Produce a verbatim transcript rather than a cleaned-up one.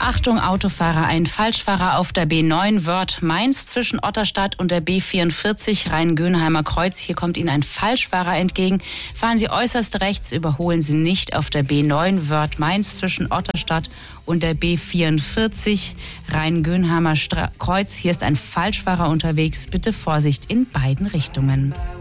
Achtung Autofahrer, ein Falschfahrer auf der B neun Wörth-Mainz zwischen Otterstadt und der B vierundvierzig Rhein-Gönheimer Kreuz. Hier kommt Ihnen ein Falschfahrer entgegen. Fahren Sie äußerst rechts, überholen Sie nicht auf der B neun Wörth-Mainz zwischen Otterstadt und der B vierundvierzig Rhein-Gönheimer Kreuz. Hier ist ein Falschfahrer unterwegs. Bitte Vorsicht in beiden Richtungen.